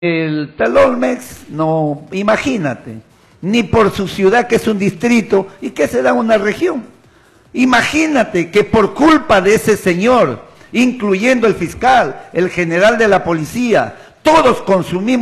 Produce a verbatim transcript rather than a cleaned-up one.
El Telolmex, no, imagínate, ni por su ciudad que es un distrito y que se da una región. Imagínate que por culpa de ese señor, incluyendo el fiscal, el general de la policía, todos consumimos